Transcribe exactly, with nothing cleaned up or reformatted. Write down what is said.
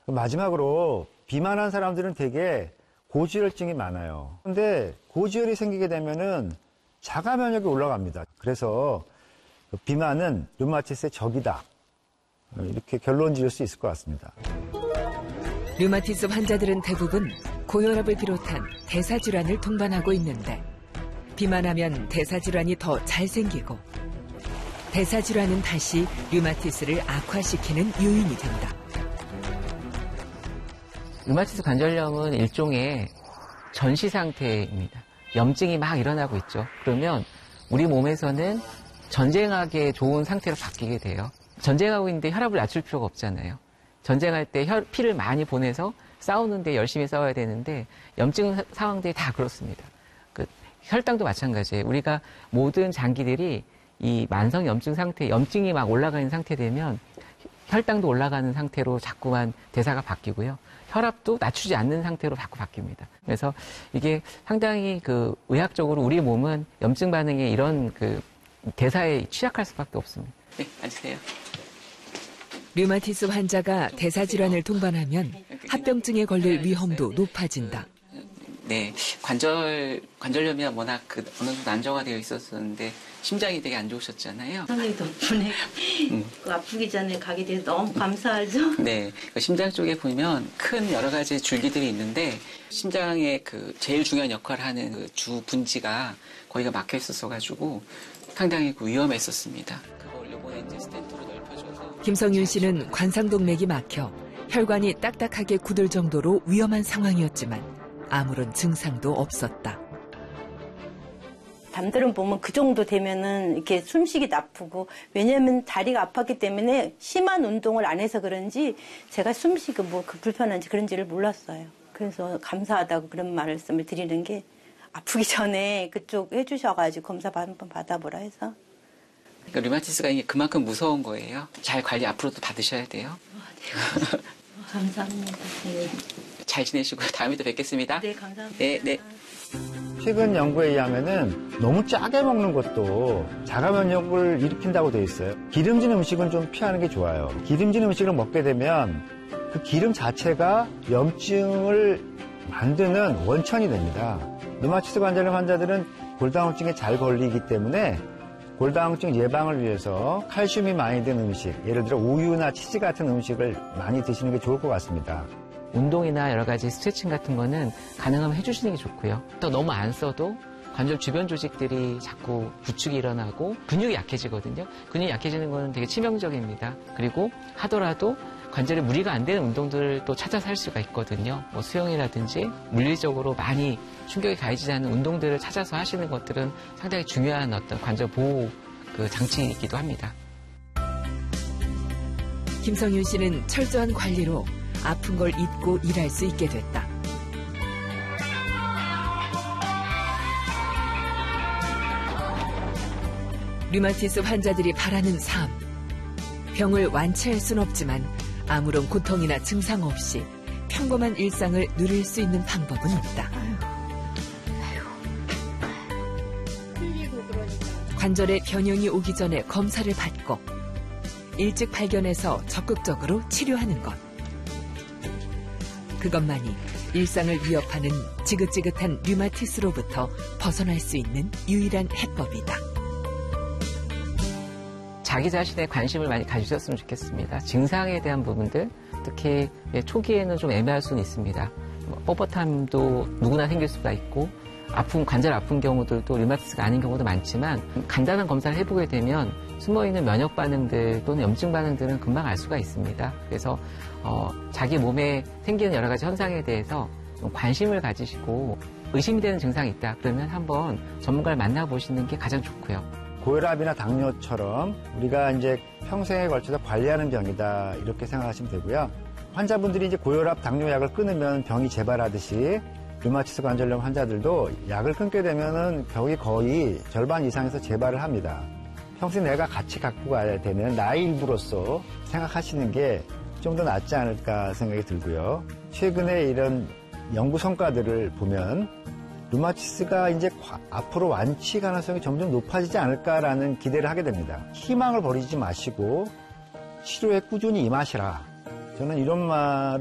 마지막으로 비만한 사람들은 되게 고지혈증이 많아요. 근데 고지혈이 생기게 되면은 자가 면역이 올라갑니다. 그래서 비만은 류마티스의 적이다. 이렇게 결론 지을 수 있을 것 같습니다. 류마티스 환자들은 대부분 고혈압을 비롯한 대사질환을 동반하고 있는데 비만하면 대사질환이 더 잘 생기고 대사질환은 다시 류마티스를 악화시키는 요인이 된다. 류마티스 관절염은 일종의 전시 상태입니다. 염증이 막 일어나고 있죠. 그러면 우리 몸에서는 전쟁하기에 좋은 상태로 바뀌게 돼요. 전쟁하고 있는데 혈압을 낮출 필요가 없잖아요. 전쟁할 때 혈, 피를 많이 보내서 싸우는데 열심히 싸워야 되는데 염증 상황들이 다 그렇습니다. 그 혈당도 마찬가지예요. 우리가 모든 장기들이 이 만성 염증 상태, 염증이 막 올라가는 상태 되면 혈당도 올라가는 상태로 자꾸만 대사가 바뀌고요. 혈압도 낮추지 않는 상태로 자꾸 바뀝니다. 그래서 이게 상당히 그 의학적으로 우리 몸은 염증 반응에 이런 그 대사에 취약할 수밖에 없습니다. 네, 앉으세요. 류마티스 환자가 대사질환을 동반하면 합병증에 걸릴 위험도 높아진다. 네, 관절, 관절염이 워낙 그 어느 정도 안정화되어 있었었는데 심장이 되게 안 좋으셨잖아요. 선생님 덕분에 음. 그 아프기 전에 가게 돼서 너무 감사하죠. 네, 그 심장 쪽에 보면 큰 여러 가지 줄기들이 있는데 심장의 그 제일 중요한 역할을 하는 그 주 분지가 거기가 막혀 있었어가지고 상당히 그 위험했었습니다. 그걸 요번에 이제 스텐트로 넓혀줘서. 김성윤 씨는 관상동맥이 막혀 혈관이 딱딱하게 굳을 정도로 위험한 상황이었지만 아무런 증상도 없었다. 남들은 보면 그 정도 되면은 이렇게 숨쉬기 나쁘고, 왜냐면 다리가 아팠기 때문에 심한 운동을 안 해서 그런지 제가 숨쉬기 뭐 그 불편한지 그런지를 몰랐어요. 그래서 감사하다고 그런 말씀을 드리는 게, 아프기 전에 그쪽 해주셔가지고 검사 한번 받아보라 해서. 그러니까 류마티스가 이게 그만큼 무서운 거예요. 잘 관리 앞으로도 받으셔야 돼요. 네. 감사합니다. 네. 잘 지내시고요. 다음에 또 뵙겠습니다. 네, 감사합니다. 네, 네. 최근 연구에 의하면은 너무 짜게 먹는 것도 자가 면역을 일으킨다고 돼 있어요. 기름진 음식은 좀 피하는 게 좋아요. 기름진 음식을 먹게 되면 그 기름 자체가 염증을 만드는 원천이 됩니다. 류마티스 관절염 환자들은 골다공증에 잘 걸리기 때문에 골다공증 예방을 위해서 칼슘이 많이 든 음식, 예를 들어 우유나 치즈 같은 음식을 많이 드시는 게 좋을 것 같습니다. 운동이나 여러 가지 스트레칭 같은 거는 가능하면 해주시는 게 좋고요. 또 너무 안 써도 관절 주변 조직들이 자꾸 부축이 일어나고 근육이 약해지거든요. 근육이 약해지는 거는 되게 치명적입니다. 그리고 하더라도 관절에 무리가 안 되는 운동들을 또 찾아서 할 수가 있거든요. 뭐 수영이라든지 물리적으로 많이 충격이 가해지지 않는 운동들을 찾아서 하시는 것들은 상당히 중요한 어떤 관절 보호 그 장치이기도 합니다. 김성윤 씨는 철저한 관리로 아픈 걸 잊고 일할 수 있게 됐다. 류마티스 환자들이 바라는 삶. 병을 완치할 순 없지만 아무런 고통이나 증상 없이 평범한 일상을 누릴 수 있는 방법은 있다. 관절에 변형이 오기 전에 검사를 받고 일찍 발견해서 적극적으로 치료하는 것. 그것만이 일상을 위협하는 지긋지긋한 류마티스로부터 벗어날 수 있는 유일한 해법이다. 자기 자신에 관심을 많이 가지셨으면 좋겠습니다. 증상에 대한 부분들, 특히 초기에는 좀 애매할 수는 있습니다. 뻣뻣함도 누구나 생길 수가 있고, 아픈, 관절 아픈 경우들도 류마티스가 아닌 경우도 많지만, 간단한 검사를 해보게 되면 숨어있는 면역 반응들 또는 염증 반응들은 금방 알 수가 있습니다. 그래서 어, 자기 몸에 생기는 여러 가지 현상에 대해서 좀 관심을 가지시고 의심이 되는 증상이 있다 그러면 한번 전문가를 만나보시는 게 가장 좋고요. 고혈압이나 당뇨처럼 우리가 이제 평생에 걸쳐서 관리하는 병이다 이렇게 생각하시면 되고요. 환자분들이 이제 고혈압, 당뇨약을 끊으면 병이 재발하듯이 류마티스 관절염 환자들도 약을 끊게 되면은 병이 거의 절반 이상에서 재발을 합니다. 평생 내가 같이 갖고 가야 되는 나의 일부로서 생각하시는 게 좀 더 낫지 않을까 생각이 들고요. 최근에 이런 연구 성과들을 보면 류마티스가 이제 앞으로 완치 가능성이 점점 높아지지 않을까라는 기대를 하게 됩니다. 희망을 버리지 마시고 치료에 꾸준히 임하시라. 저는 이런 말을